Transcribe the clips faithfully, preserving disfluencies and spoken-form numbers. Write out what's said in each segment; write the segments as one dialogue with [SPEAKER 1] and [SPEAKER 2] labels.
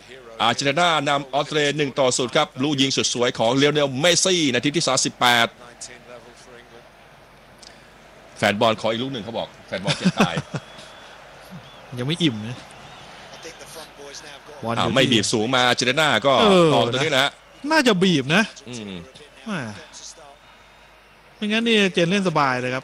[SPEAKER 1] อาร์เจนตินานำออสเตรเลียหนึ่งต่อศูนย์ครับลูกยิงสุดสวยของเลโอเนลเมสซี่นาทีที่สามสิบแปดแฟนบอลขออีกลูกหนึ่งเขาบอกแฟนบอลเจ็บตาย
[SPEAKER 2] ยังไม่อิ่มนะ
[SPEAKER 1] ไม่บีบสูงมาอาร์เจนตินาก็ต่อตัวนี้นะ
[SPEAKER 2] น่าจะบีบนะไม่งั้นนี่เจนเล่นสบายเลยครับ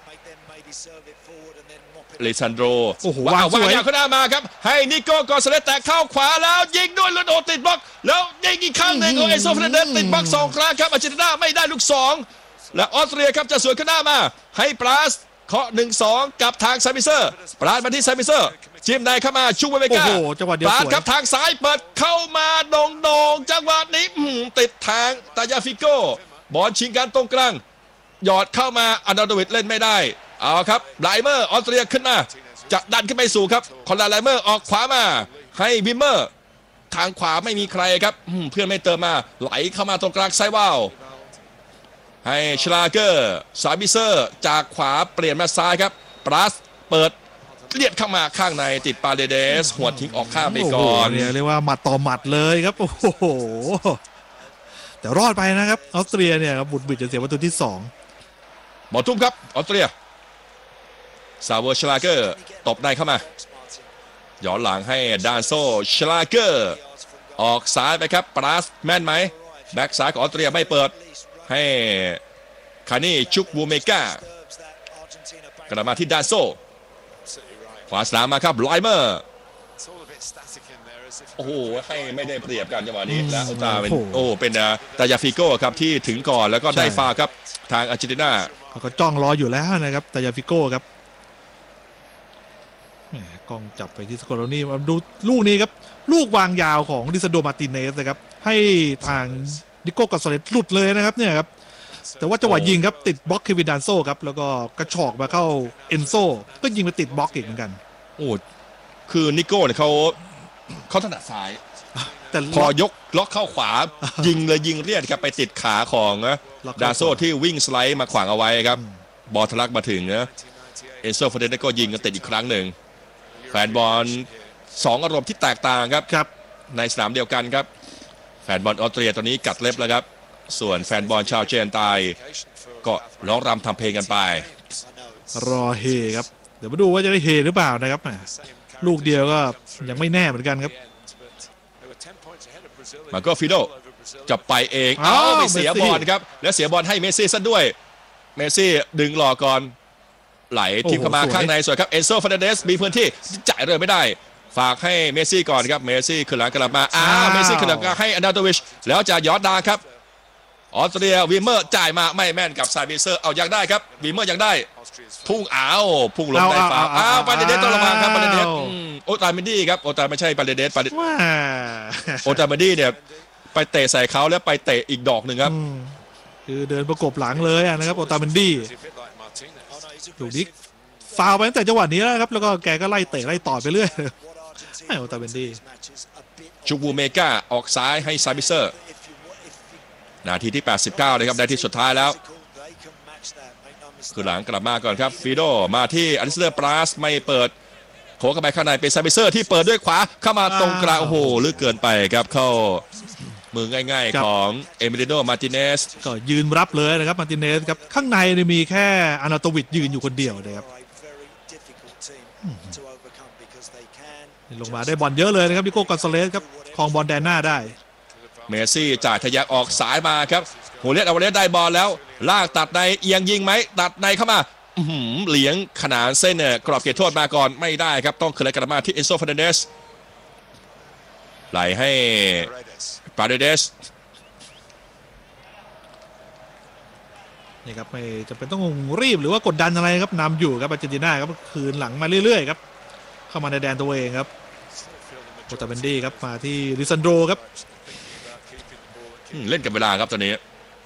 [SPEAKER 1] เลซันโด
[SPEAKER 2] โอ้โหวาง
[SPEAKER 1] สวยยาวข้างหน้ามาครับให้นิโก้กอนซาเลสแตะเข้าขวาแล้วยิงด้วยแล้วโดนติดบล็อกแล้วยิงอีกครั้งหนึ่งของเอโซเฟรนเดสติดบล็อกสองครั้งครับอาร์เจนตินาไม่ได้ลูกสองและออสเตรียครับจะสวนข้างหน้ามาให้ปราสเคาะหนึ่งสองกับทางไซมิเซอร์ปราสมาที่ไซมิเซอร์จิ้มในเข้ามาชูเวเวก้าปราสครับทางซ้ายเปิดเข้ามาโด่งโด่งจังหวะนี้ติดทางตายาฟิโก้บอลชิงกันตรงกลางหยอดเข้ามาอันดาโดวิดเล่นไม่ได้เอาครับไลเมอร์ออสเตรียขึ้นมาจะดันขึ้นไปสู่ครับคอนราไลเมอร์ออกขวามาให้วิมเมอร์ทางขวาไม่มีใครครับเพื่อนไม่เติมมาไหลเข้ามาตรงกลางไซวาลให้ชลาเกอร์ซาบิเซอร์จากขวาเปลี่ยนมาซ้ายครับปรัสเปิดเลียดเข้ามาข้างในติดปาเดเดสหัวทิ้งออกข้างไปก่อน
[SPEAKER 2] เรียกว่าหมัดต่อหมัดเลยครับโอ้โหแต่รอดไปนะครับออสเตรียเนี่ยครับบุดบิดจะเสียประตูที่สอง
[SPEAKER 1] บอลทุ่มครับออสเตรียซาเวอร์ชลาเกอร์ตบในเข้ามาย้อนหลังให้ดานโซชลาเกอร์ออกซ้ายไปครับปรัสแม่นไหมแบ็กซ้ายของออสเตรียไม่เปิดให้คานี่ชุกวูเมกากลับมาที่ดานโซขวาสนามมาครับไลเมอร์โอ้โหให้ไม่ได้เปรียบกันจังหวะนี้แล้วโอตาเป็นโอ้เป็นตายาฟิโก้ครับที่ถึงก่อนแล้วก็ได้ฟาวครับทางอาร์เจนตินา
[SPEAKER 2] เขาก็จ้องรออยู่แล้วนะครับตายาฟิโก้ครับกล้องจับไปที่สกอร์นี่มาดูลูกนี้ครับลูกวางยาวของดิซาโดมาติเนสนะครับให้ทางนิโก้กอนซาเลสหลุดเลยนะครับเนี่ยครับแต่ว่าจังหวะยิงครับติดบล็อกเควินดานโซครับแล้วก็กระชอกมาเข้าเอนโซก็ยิงไปติดบล็อกอีกเหมือนกัน
[SPEAKER 1] โอ้คือนิโก้เนี่ยเขาเขาถนัดซ้ายแต่พอยกล็อกเข้าขวายิงเลยยิงเรียดครับไปติดขาของดานโซที่วิ่งสไลด์มาขวางเอาไว้ครับบอลทะลักมาถึงนะเอนโซเฟรเดนก็ยิงกันติดอีกครั้งหนึ่งแฟนบอลสองอารมณ์ที่แตกต่างครับครับในสนามเดียวกันครับแฟนบอลออสเตรียตอนนี้กัดเล็บแล้วครับส่วนแฟนบอลชาวเจนไตก็ร้องรำทำเพลงกันไป
[SPEAKER 2] รอเฮครับเดี๋ยวมาดูว่าจะได้เฮหรือเปล่านะครับลูกเดียวก็ยังไม่แน่เหมือนกันครับ
[SPEAKER 1] มาโกฟิโดจะไปเองเอ้าไปเสียบอลครับและเสียบอลให้เมสซี่ซะด้วยเมสซี่ดึงหลอกก่อนไหลทิมเข้ามาข้างในสวยครับเอนโซฟาเดสมีพื้นที่จ่ายเลยไม่ได้ฝากให้เมสซี่ก่อนครับเมสซี่ขึ้นหลังกลับมาอ้าวเมสซี่ขึ้นหลังให้อันดาโตวิชแล้วจะยอดดาครับออสเตรียวีเมอร์จ่ายมาไม่แม่นกับซาบิเซอร์เอายังได้ครับวีเมอร์ยังได้พุ่งอ้าวพุ่งลงได้ฝ่าอ้าวปาเดเดสต้องระวังครับปาเดเดสโอตาเมดี้ครับโอตาไม่ใช่ปาเดเดสปาเดโอตาเมดี้เนี่ยไปเตะใส่เขาแล้วไปเตะอีกดอกหนึ่งครับ
[SPEAKER 2] คือเดินประกบหลังเลยนะครับโอตาเมดี้ถูกดิฟาวไปตั้งแต่จังหวะนี้แล้วครับแล้วก็แกก็ไล่เตะไล่ต่อไปเรื่อยไอ้โอตาเมดี้
[SPEAKER 1] จูบูเมกาออกซ้ายให้ซาบิเซอร์นาทีที่แปดสิบเก้านะครับนาทีสุดท้ายแล้วคือหลังกลับมาก่อนครับฟิโดมาที่อลิสเตอร์ปราสไม่เปิดโขเข้าไปข้างในเป็นซาบิเซอร์ที่เปิดด้วยขวาเข้ามาตรงกลางโอ้โหลึกเกินไปครับเข้ามือง่ายๆของเอมิลิโนมาติเนส
[SPEAKER 2] ก็ยืนรับเลยนะครับมาติเนสครับข้างในมีแค่อานาโตวิชยืนอยู่คนเดียวนะครับลงมาได้บอลเยอะเลยนะครับนิโก้กอนซาเลสครับครองบอลแดนหน้าได้
[SPEAKER 1] เมสซี่จ่ายทะยักออกสายมาครับโหเลสเอาเลสได้บอลแล้วลากตัดในเอียงยิงไหมตัดในเข้ามาเหลียงขนานเส้นเนี่ยกรอบเขตโทษมาก่อนไม่ได้ครับต้องขึ้นไหลกลับมาที่เอนโซฟาเดสไหลให้ปาเดเดส
[SPEAKER 2] นี่ครับไม่จะเป็นต้องรีบหรือว่ากดดันอะไรครับนำอยู่ครับอาร์เจนตินาครับคืนหลังมาเรื่อยๆครับเข้ามาในแดนตัวเองครับโอตาเบนดี้ครับมาที่ลิซันโดครับ
[SPEAKER 1] เล่นกับเวลาครับตอนนี้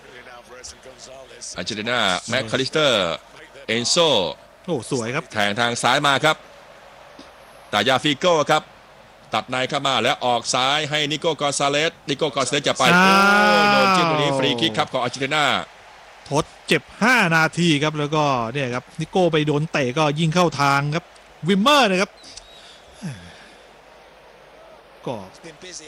[SPEAKER 1] อาร์เจนตินาแม็กคาลิสเตอร์เอนโซ
[SPEAKER 2] โอ้สวยครับ
[SPEAKER 1] แทงทางซ้ายมาครับตายาฟิโก้ครับตัดในเข้ามาแล้วออกซ้ายให้นิโก้กอนซาเลสนิโก้กอนซาเลสจะไปโดนจิ้มตรงนี้ฟรีคิกครับของอาร์เจนตินา
[SPEAKER 2] ทดเจ็บห้านาทีครับแล้วก็เนี่ยครับนิโก้ไปโดนเตะก็ยิงเข้าทางครับวิมเมอร์นะครับก็